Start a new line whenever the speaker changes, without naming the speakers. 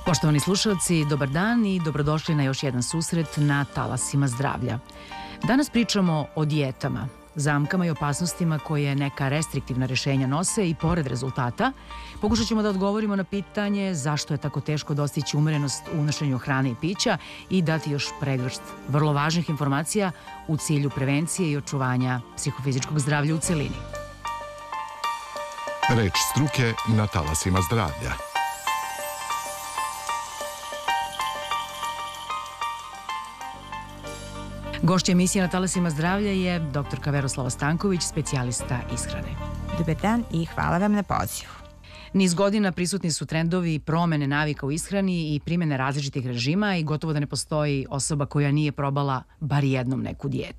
Poštovani slušalci, dobar dan i dobrodošli na još jedan susret na Talasima zdravlja. Danas pričamo o dijetama, zamkama i opasnostima koje neka restriktivna rešenja nose i pored rezultata pokušat ćemo da odgovorimo na pitanje zašto je tako teško dostići umerenost u unošenju hrane i pića i dati još pregršt vrlo važnih informacija u cilju prevencije i očuvanja psihofizičkog zdravlja u celini.
Reč struke na Talasima zdravlja.
Gošća emisije na Talasima zdravlja je dr. Veroslava Stanković, specijalista ishrane.
Dobar dan i hvala vam na pozivu.
Niz godina prisutni su trendovi promene navika u ishrani i primene različitih režima i gotovo da ne postoji osoba koja nije probala bar jednom neku dijetu.